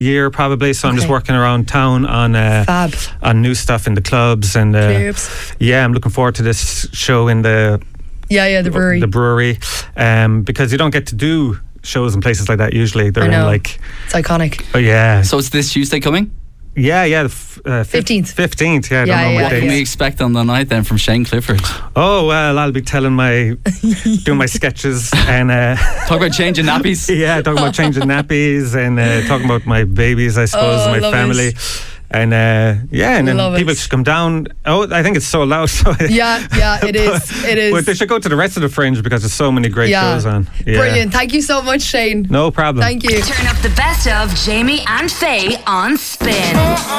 year probably. So I'm just Okay. working around town on Fab. on new stuff in the clubs and Clubs. yeah, I'm looking forward to this show in the Yeah, the brewery. the brewery, because you don't get to do shows in places like that usually. They're I know. in like, It's iconic. oh yeah, So it's this Tuesday coming? yeah, the 15th. 15th. Yeah, I don't Yeah, know yeah, my What dates. can we expect on the night then from Shane Clifford? Oh well, I'll be telling doing my sketches and Talk about changing nappies. yeah, talking about changing nappies and talking about my babies, I suppose, Oh, my love family. it. And yeah, and then Love people it. should come down. Oh, I think it's sold out. So Yeah, it is. It is. But they should go to the rest of the Fringe because there's so many great Yeah. shows on. Yeah. Brilliant. Thank you so much, Shane. No problem. Thank you. Turn up the best of Jamie and Faye on Spin.